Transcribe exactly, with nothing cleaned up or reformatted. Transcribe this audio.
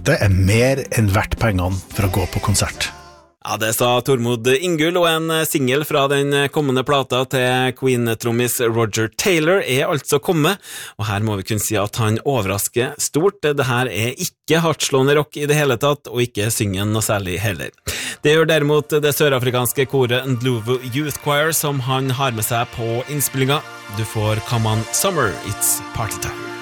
billetter er mer enn verdt pengene for å gå på konsert. Ja, det sa Tormod Ingull, og en single fra den kommende plata til Queen-trommis Roger Taylor er altså kommet, og her må vi kunne si at han overrasker stort. Det her er ikke hardslående rock i det hele tatt, og ikke synger noe særlig heller. Det gjør derimot det sørafrikanske koret Ndlovu Youth Choir, som han har med seg på innspillinga. Du får Come On Summer, It's Party Time.